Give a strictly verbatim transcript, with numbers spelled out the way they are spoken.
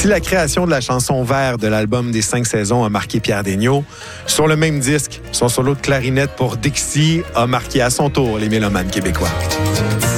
Si la création de la chanson Vert de l'album des cinq saisons a marqué Pierre Daigneault, sur le même disque, son solo de clarinette pour Dixie a marqué à son tour les mélomanes québécois.